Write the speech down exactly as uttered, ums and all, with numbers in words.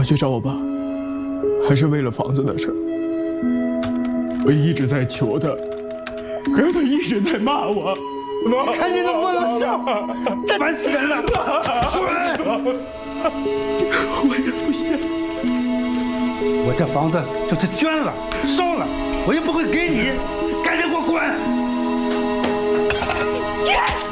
去找我爸，还是为了房子的事儿。我一直在求他，可是他一直在骂我。 看你能不能笑？这烦死人了！滚！ 我也不信。 我这房子就是捐了、烧了，我也不会给你，赶紧给我滚！ Yes!